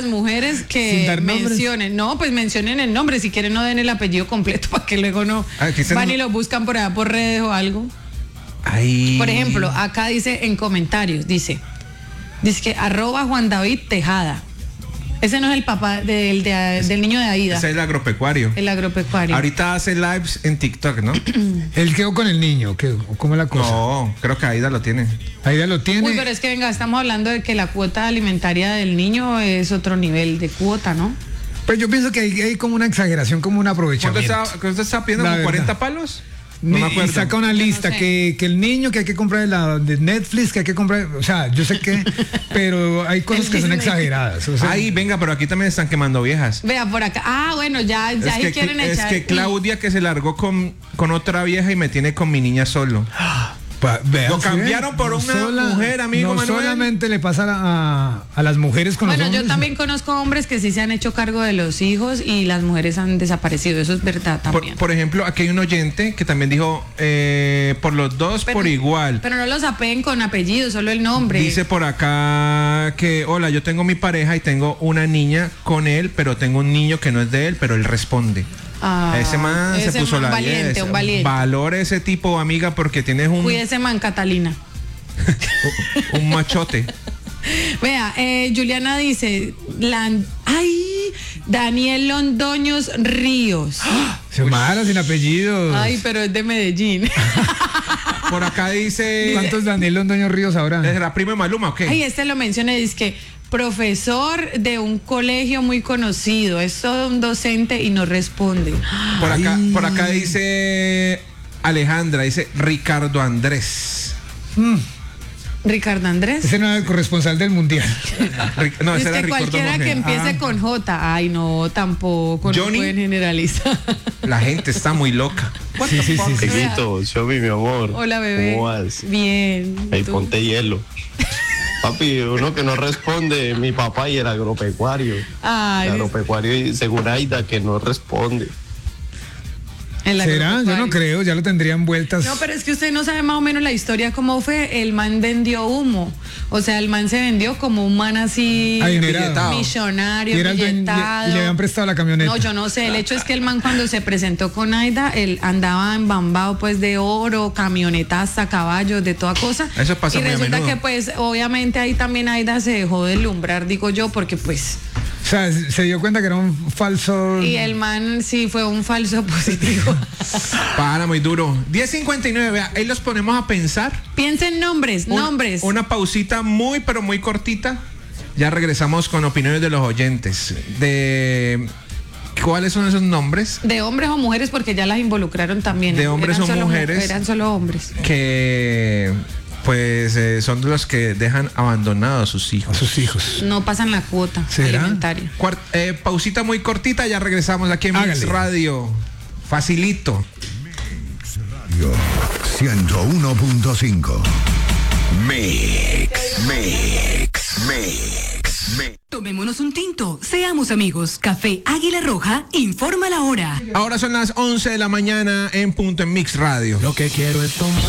las mujeres que mencionen. No, pues mencionen el nombre. Si quieren, no den el apellido completo para que luego no van y lo buscan por allá por redes o algo. Ay. Por ejemplo, acá dice en comentarios, dice que @JuanDavidTejada. Ese no es el papá del niño de Aida. Ese es el agropecuario. El agropecuario. Ahorita hace lives en TikTok, ¿no? Él quedó con el niño, ¿cómo es la cosa? No, creo que Aida lo tiene. Aida lo tiene. Uy, pero es que venga, estamos hablando de que la cuota alimentaria del niño es otro nivel de cuota, ¿no? Pues yo pienso que hay como una exageración, como un aprovechamiento. ¿Cuánto está pidiendo? ¿Como 40 palos? No me acuerdo. Y saca una lista no sé. que el niño que hay que comprar de Netflix, que hay que comprar, o sea, yo sé que, pero hay cosas que son exageradas. O sea, Ay, venga, pero aquí también están quemando viejas. Vea por acá. Ah, bueno, ya ahí quieren echar. Es que Claudia que se largó con otra vieja y me tiene con mi niña solo. Lo cambiaron por una mujer, amigo Manuel. Solamente le pasa a las mujeres con los hombres. Bueno, yo también conozco hombres que sí se han hecho cargo de los hijos y las mujeres han desaparecido. Eso es verdad también. Por ejemplo, aquí hay un oyente que también dijo por los dos por igual. Pero no los apeguen con apellido, solo el nombre. Dice por acá que, hola, yo tengo mi pareja y tengo una niña con él, pero tengo un niño que no es de él, pero él responde. Ese man se puso la valiente, un valiente. Valore ese tipo, amiga, porque tienes un... Cuídese, man, Catalina. un machote. Vea, Juliana dice, Daniel Londoños Ríos. Se mala sin apellidos. Ay, pero es de Medellín. Por acá dice... ¿Cuántos Daniel Londoño Ríos habrá? ¿Es la prima de Maluma o qué? Ay, lo mencioné, dice que profesor de un colegio muy conocido, es todo un docente y no responde. Por acá dice Alejandra, dice Ricardo Andrés. Ricardo Andrés. Ese no era el corresponsal del mundial. No, ese Es era que Ricardo cualquiera que empiece con J. Ay, no, tampoco. Johnny. No pueden generalizar. La gente está muy loca. Sí. Chiquito, Xovi, mi amor. Hola, bebé. ¿Cómo vas? Bien. Ahí ¿Tú? ponte hielo. Papi, uno que no responde, mi papá y el agropecuario. Ay, El agropecuario y según Aida que no responde. ¿Será? Yo no creo, ya lo tendrían vueltas. No, pero es que usted no sabe más o menos la historia cómo fue. El man vendió humo. O sea, el man se vendió como un man así Adinerado. millonario, Y era el dueño, billetado. y le habían prestado la camioneta. No, yo no sé. El hecho es que el man cuando se presentó con Aida, él andaba embambado pues de oro, camionetas a caballos, de toda cosa. Eso pasa y muy a resulta menudo. que pues obviamente ahí también Aida se dejó deslumbrar, digo yo, porque pues... O sea, se dio cuenta que era un falso. Y el man sí fue un falso positivo. Para, muy duro. 10:59, vea, ahí los ponemos a pensar. Piensen nombres. Una pausita muy, pero muy cortita. Ya regresamos con opiniones de los oyentes. ¿Cuáles son esos nombres? De hombres o mujeres, porque ya las involucraron también. De hombres o mujeres. Eran solo hombres. Que pues son de los que dejan abandonados a sus hijos. A sus hijos. No pasan la cuota alimentaria. Pausita muy cortita, ya regresamos aquí en Mix Radio. Facilito. 101.5 Mix. Tomémonos un tinto, seamos amigos. Café Águila Roja informa la hora. Ahora son las 11 de la mañana en punto en Mix Radio. Lo que quiero es tomar.